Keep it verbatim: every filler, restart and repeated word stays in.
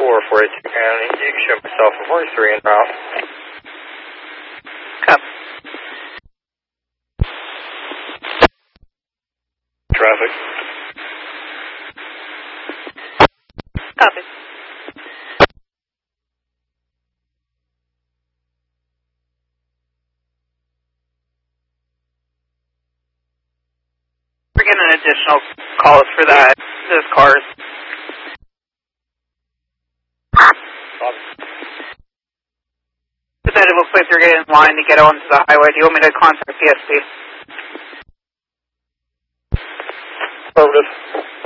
four, four eight two County. You can show myself from forty-three en route. Copy. Traffic. Copy. We're getting an additional calls for that, those cars. But then it looks like they're getting in line to get onto the highway. Do you want me to contact P S P? Affirmative.